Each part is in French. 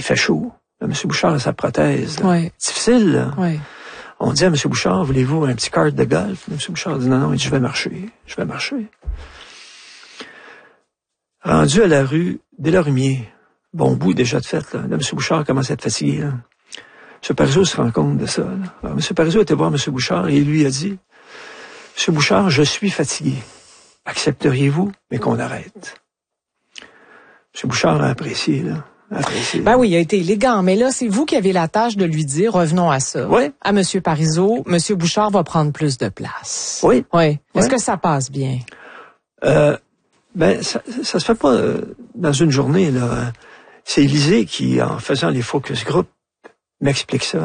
il fait chaud. Là, M. Bouchard a sa prothèse. Là. Oui. Difficile, là. Oui. On dit à M. Bouchard, voulez-vous un petit kart de golf? M. Bouchard dit non, il dit, je vais marcher. Rendu à la rue Deslormiers, bon bout déjà de fait, là. Là, M. Bouchard commence à être fatigué, là. M. Parizeau se rend compte de ça, là. Alors, M. Parizeau était voir M. Bouchard et il lui a dit, M. Bouchard, je suis fatigué. Accepteriez-vous, mais qu'on arrête? M. Bouchard a apprécié, là. Ben oui, il a été élégant, mais là, c'est vous qui avez la tâche de lui dire, revenons à ça. Oui. À M. Parizeau, M. Bouchard va prendre plus de place. Oui. Oui. Est-ce Oui. que ça passe bien? Ben, ça se fait pas dans une journée, là. C'est Élisée qui, en faisant les focus group, m'explique ça.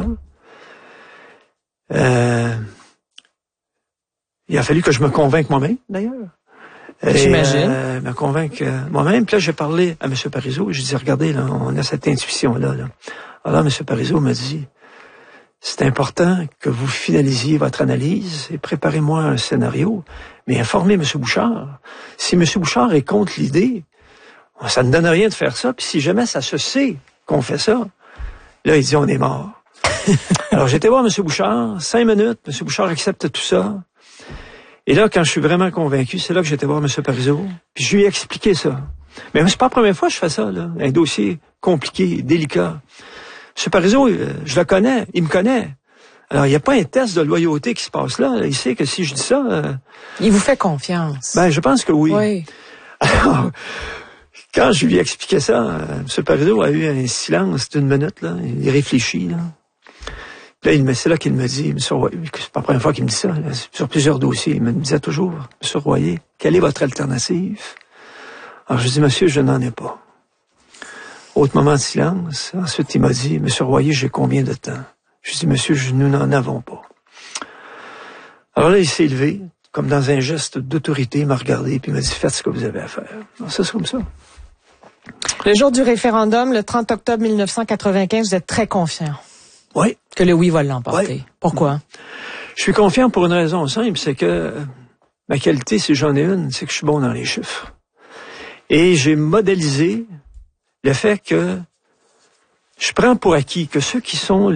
Il a fallu que je me convainque moi-même, d'ailleurs. J'imagine. Me convaincre moi-même. Puis là, j'ai parlé à M. Parizeau. J'ai dit, regardez, là, on a cette intuition-là. Là. Alors là, M. Parizeau m'a dit, c'est important que vous finalisiez votre analyse et préparez-moi un scénario, mais informez M. Bouchard. Si M. Bouchard est contre l'idée, ça ne donne rien de faire ça. Puis si jamais ça se sait qu'on fait ça, là, il dit, on est mort. Alors, j'étais voir M. Bouchard, 5 minutes, M. Bouchard accepte tout ça. Et là, quand je suis vraiment convaincu, c'est là que j'étais voir M. Parizeau, puis je lui ai expliqué ça. Mais c'est pas la première fois que je fais ça, là. Un dossier compliqué, délicat. M. Parizeau, je le connais, il me connaît. Alors, il n'y a pas un test de loyauté qui se passe là. Il sait que si je dis ça... Il vous fait confiance. Ben, je pense que oui. Oui. Alors, quand je lui ai expliqué ça, M. Parizeau a eu un silence d'une minute, là. Il réfléchit, là. Là, c'est là qu'il me dit, M. Royer, c'est pas la première fois qu'il me dit ça, là, sur plusieurs dossiers, il me disait toujours, M. Royer, quelle est votre alternative? Alors, je dis, monsieur, je n'en ai pas. Autre moment de silence. Ensuite, il m'a dit, M. Royer, j'ai combien de temps? Je dis, monsieur, nous n'en avons pas. Alors là, il s'est levé, comme dans un geste d'autorité, il m'a regardé, puis il m'a dit, faites ce que vous avez à faire. Alors, ça, c'est comme ça. Le jour du référendum, le 30 octobre 1995, vous êtes très confiant. Oui. Que le oui va l'emporter. Oui. Pourquoi? Je suis confiant pour une raison simple, c'est que ma qualité, si j'en ai une, c'est que je suis bon dans les chiffres. Et j'ai modélisé le fait que je prends pour acquis que ceux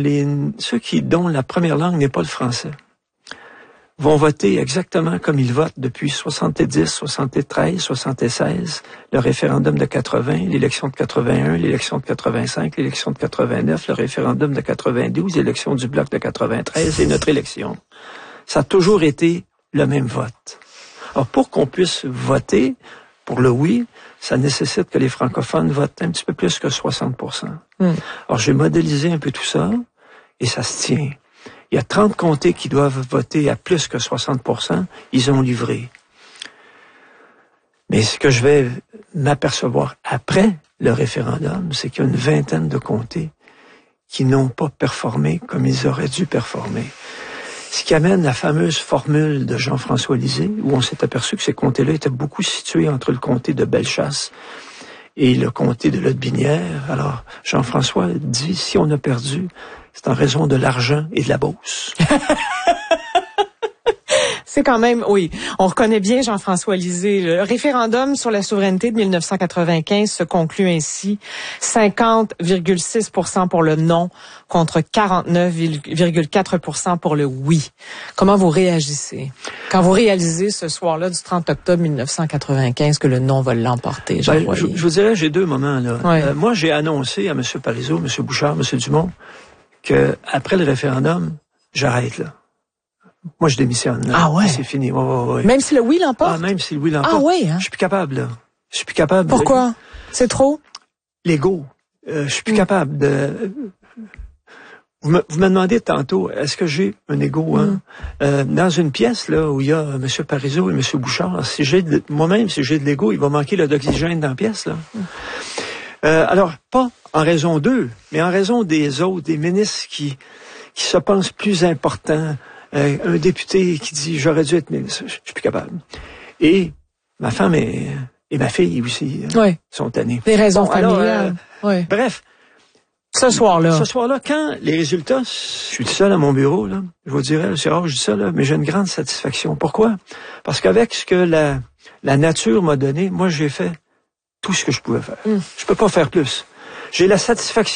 dont la première langue n'est pas le français vont voter exactement comme ils votent depuis 70, 73, 76, le référendum de 80, l'élection de 81, l'élection de 85, l'élection de 89, le référendum de 92, l'élection du Bloc de 93 et notre élection. Ça a toujours été le même vote. Alors, pour qu'on puisse voter pour le oui, ça nécessite que les francophones votent un petit peu plus que 60%. Alors, j'ai modélisé un peu tout ça et ça se tient. Il y a 30 comtés qui doivent voter à plus que 60%. Ils ont livré. Mais ce que je vais m'apercevoir après le référendum, c'est qu'il y a une vingtaine de comtés qui n'ont pas performé comme ils auraient dû performer. Ce qui amène la fameuse formule de Jean-François Lisée, où on s'est aperçu que ces comtés-là étaient beaucoup situés entre le comté de Bellechasse et le comté de Lotbinière. Alors, Jean-François dit, si on a perdu, c'est en raison de l'argent et de la Beauce. C'est quand même, oui, on reconnaît bien Jean-François Lisée. Le référendum sur la souveraineté de 1995 se conclut ainsi. 50,6% pour le non contre 49,4% pour le oui. Comment vous réagissez quand vous réalisez ce soir-là du 30 octobre 1995 que le non va l'emporter? Je vous dirais, j'ai deux moments, là. Ouais. Moi, j'ai annoncé à M. Parizeau, M. Bouchard, M. Dumont, que après le référendum, j'arrête, là. Moi, je démissionne. Là. Ah ouais? C'est fini. Ouais. Même si le oui l'emporte? Ah, même si le oui l'emporte. Ah oui, hein? Je suis plus capable, là. Je suis plus capable. Pourquoi? C'est trop? L'ego. Je suis plus capable de... Vous me demandez tantôt, est-ce que j'ai un ego, hein? Dans une pièce, là, où il y a M. Parizeau et M. Bouchard, moi-même, si j'ai de l'ego, il va manquer d'oxygène dans la pièce, là. Alors, pas en raison d'eux, mais en raison des autres, des ministres qui se pensent plus importants. Un député qui dit « j'aurais dû être ministre », je suis plus capable. Et ma femme et ma fille aussi sont tannées. Des raisons familiales. Bref. Ce soir-là, quand les résultats, je suis tout seul à mon bureau, là, je vous dirais, c'est rare que je dis ça, là, mais j'ai une grande satisfaction. Pourquoi? Parce qu'avec ce que la nature m'a donné, moi j'ai fait tout ce que je pouvais faire. Je peux pas faire plus. J'ai la satisfaction